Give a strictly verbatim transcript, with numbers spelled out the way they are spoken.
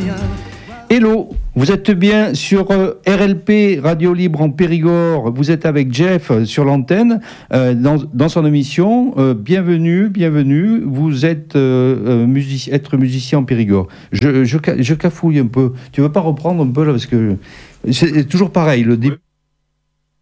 Hello, vous êtes bien sur euh, R L P, Radio Libre en Périgord. Vous êtes avec Jeff euh, sur l'antenne euh, dans, dans son émission. Euh, bienvenue, bienvenue. Vous êtes euh, euh, music- être musicien en Périgord. Je, je, je cafouille un peu. Tu veux pas reprendre un peu là parce que c'est toujours pareil. Le début.